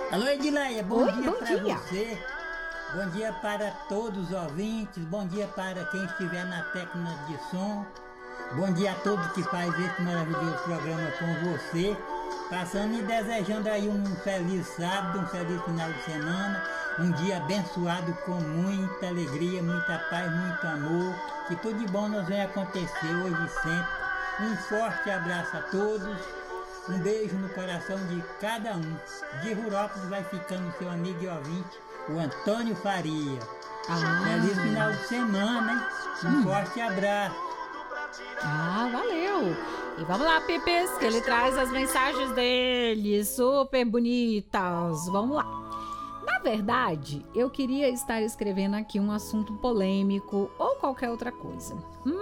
Alô, Edileia, bom Oi, dia bom para dia. você. Bom dia para todos os ouvintes. Bom dia para quem estiver na técnica de som. Bom dia a todos que fazem esse maravilhoso programa com você. Passando e desejando aí um feliz sábado, um feliz final de semana. Um dia abençoado com muita alegria, muita paz, muito amor. Que tudo de bom nos venha acontecer hoje e sempre. Um forte abraço a todos. Um beijo no coração de cada um. De Rurópolis vai ficando seu amigo e ouvinte, o Antônio Faria. Feliz final de semana, hein? Um forte abraço. Valeu! E vamos lá, Pipes, que ele traz as mensagens dele, super bonitas. Vamos lá. Na verdade, eu queria estar escrevendo aqui um assunto polêmico ou qualquer outra coisa.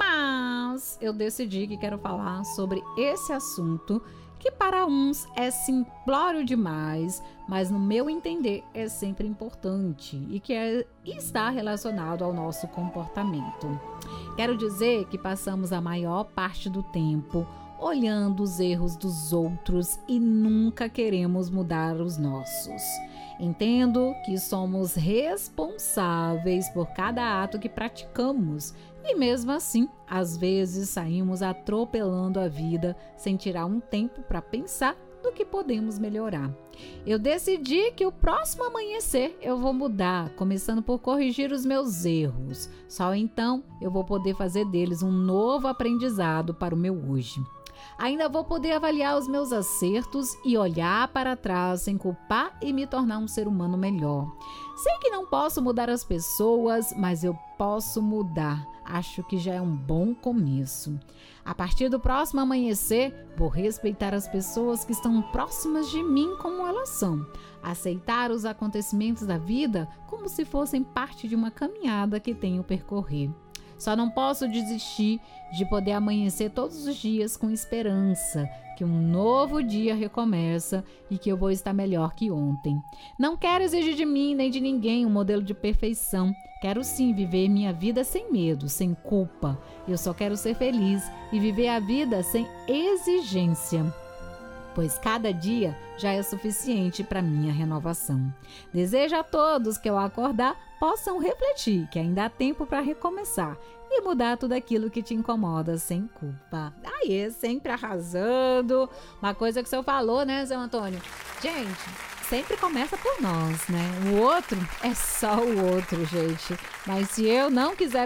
Mas eu decidi que quero falar sobre esse assunto que para uns é simplório demais, mas no meu entender é sempre importante e que está relacionado ao nosso comportamento. Quero dizer que passamos a maior parte do tempo olhando os erros dos outros e nunca queremos mudar os nossos. Entendo que somos responsáveis por cada ato que praticamos e mesmo assim, às vezes saímos atropelando a vida sem tirar um tempo para pensar no que podemos melhorar. Eu decidi que o próximo amanhecer eu vou mudar, começando por corrigir os meus erros. Só então eu vou poder fazer deles um novo aprendizado para o meu hoje. Ainda vou poder avaliar os meus acertos e olhar para trás sem culpar e me tornar um ser humano melhor. Sei que não posso mudar as pessoas, mas eu posso mudar. Acho que já é um bom começo. A partir do próximo amanhecer, vou respeitar as pessoas que estão próximas de mim como elas são. Aceitar os acontecimentos da vida como se fossem parte de uma caminhada que tenho percorrer. Só não posso desistir de poder amanhecer todos os dias com esperança que um novo dia recomeça e que eu vou estar melhor que ontem. Não quero exigir de mim nem de ninguém um modelo de perfeição. Quero sim viver minha vida sem medo, sem culpa. Eu só quero ser feliz e viver a vida sem exigência, pois cada dia já é suficiente para minha renovação. Desejo a todos que ao acordar possam refletir que ainda há tempo para recomeçar e mudar tudo aquilo que te incomoda sem culpa. Aí, sempre arrasando. Uma coisa que o senhor falou, né, seu Antônio? Gente, sempre começa por nós, né? O outro é só o outro, gente. Mas se eu não quiser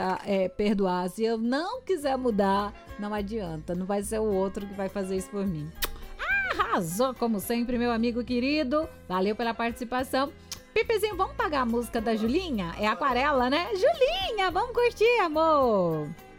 perdoar, se eu não quiser mudar, não adianta. Não vai ser o outro que vai fazer isso por mim. Arrasou, como sempre, meu amigo querido. Valeu pela participação. Pipezinho, vamos pagar a música da Julinha? É Aquarela, né? Julinha, vamos curtir, amor!